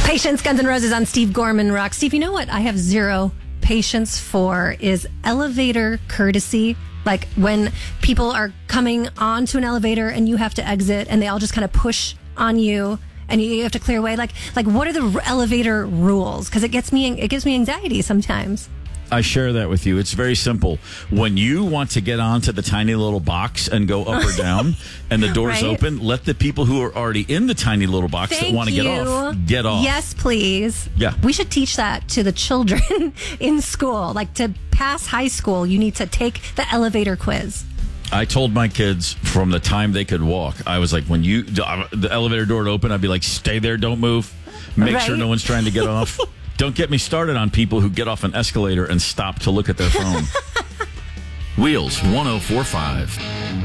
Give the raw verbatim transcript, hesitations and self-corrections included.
Patience, Guns N' Roses on Steve Gorman Rock. Steve, you know what I have zero patience for is elevator courtesy. Like when people are coming onto an elevator and you have to exit and they all just kind of push on you and you have to clear away. Like, like what are the elevator rules? Because it gets me, it gives me anxiety sometimes. I share that with you. It's very simple. When you want to get onto the tiny little box and go up or down and the door's Right? open, let the people who are already in the tiny little box Thank that want to get you. off, get off. Yes, please. Yeah. We should teach that to the children in school. Like to pass high school, you need to take the elevator quiz. I told my kids from the time they could walk, I was like, when you the elevator door would open, I'd be like, stay there, don't move. Make Right? sure no one's trying to get off. Don't get me started on people who get off an escalator and stop to look at their phone. Wheels one oh four point five.